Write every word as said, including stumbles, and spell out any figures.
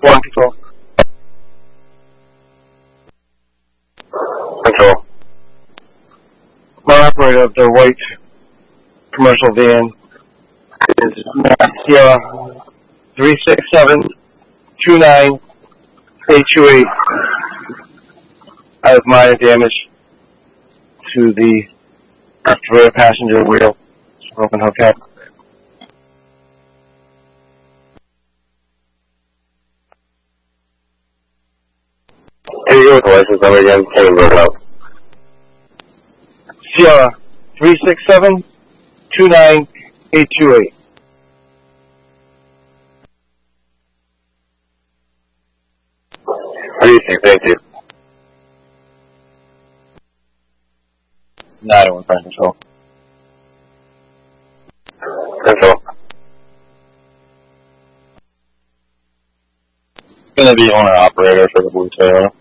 One control. Control. My operator of the white commercial van is Sierra three six seven two nine eight two eight. I have minor damage to the rear passenger wheel, broken hubcap. Can you go with the license number again? Can you blow it up? Sierra three six seven two nine eight two eight. What do you think? Thank you. nine one five control. Control. Gonna be owner operator for the blue Toyota.